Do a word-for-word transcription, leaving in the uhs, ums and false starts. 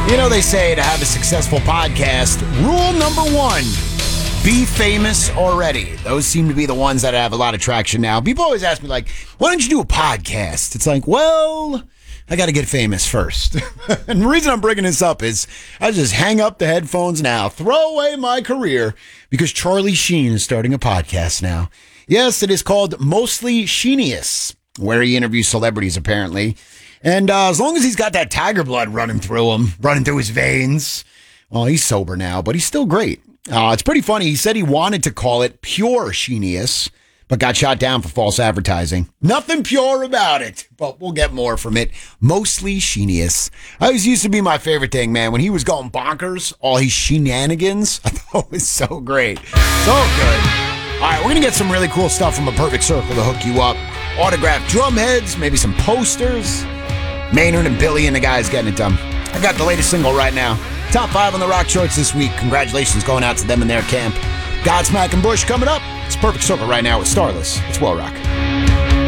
You know, they say to have a successful podcast, rule number one, be famous already. Those seem to be the ones that have a lot of traction now. People always ask me, like, why don't you do a podcast? It's like, well, I got to get famous first. And the reason I'm bringing this up is I just hang up the headphones now, throw away my career, because Charlie Sheen is starting a podcast now. Yes, it is called Mostly Sheenius, where he interviews celebrities, apparently. And uh, as long as he's got that tiger blood running through him, running through his veins, well, he's sober now, but he's still great. Uh, it's pretty funny. He said he wanted to call it Pure Sheenius, but got shot down for false advertising. Nothing pure about it, but we'll get more from it. Mostly Sheenius. I always used to be my favorite thing, man. When he was going bonkers, all his shenanigans, I thought it was so great. So good. All right, we're going to get some really cool stuff from A Perfect Circle to hook you up. Autographed drum heads, maybe some posters. Maynard and Billy and the guys getting it done. I got the latest single right now. Top five on the rock charts this week. Congratulations going out to them in their camp. Godsmack and Bush coming up. It's Perfect Circle right now with Starless. It's Well Rock.